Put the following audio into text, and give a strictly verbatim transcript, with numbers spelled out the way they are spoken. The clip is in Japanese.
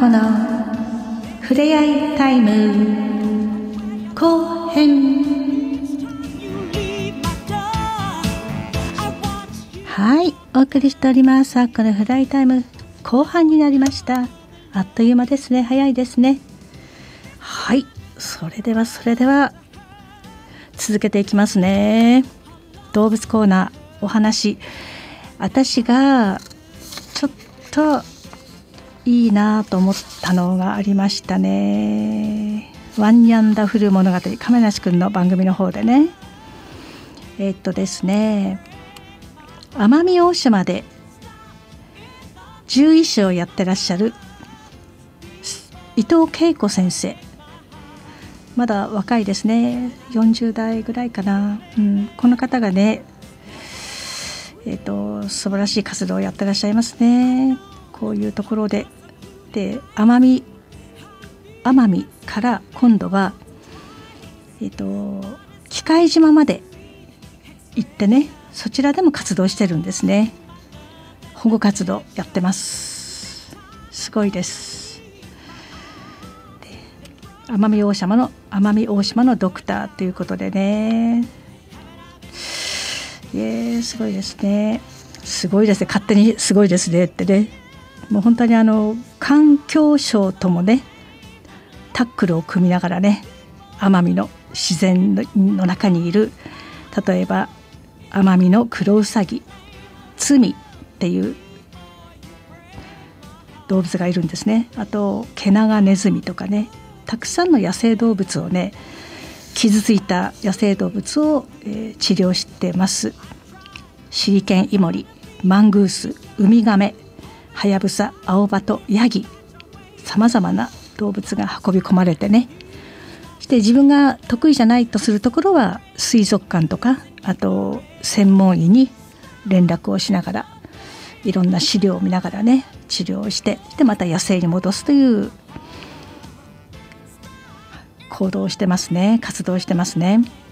子のふれあいタイム後編。はい、お送りしておりますあっこのふれあいタイム後半になりました。あっという間ですね、早いですね。はい、それではそれでは続けていきますね。動物コーナーお話、私がちょっといいなと思ったのがありましたね。ワンニャンダフル物語、亀梨くんの番組の方でね、えっとですね奄美大島で獣医師をやってらっしゃる伊藤恵子先生、まだ若いですね、よんじゅう代ぐらいかな、うん、この方がね、えーと、素晴らしい活動をやってらっしゃいますね。こういうところでで奄美奄美から今度は、えーと、喜界島まで行ってね、そちらでも活動してるんですね。保護活動やってます。すごいです。奄美大島の奄美大島のドクターということでね、えー、すごいですね。すごいですね、勝手にすごいですねってね、もう本当にあの環境省ともねタックルを組みながらね、奄美の自然の中にいる、例えば奄美のクロウサギ、ツミっていう動物がいるんですね。あとケナガネズミとかね、たくさんの野生動物をね、傷ついた野生動物を、えー、治療してます。シリケンイモリ、マングース、ウミガメ、ハヤブサ、アオバト、ヤギ、さまざまな動物が運び込まれてね、して自分が得意じゃないとするところは水族館とか、あと専門医に連絡をしながら、いろんな資料を見ながらね治療をして、でまた野生に戻すという行動をしてますね、活動してますね。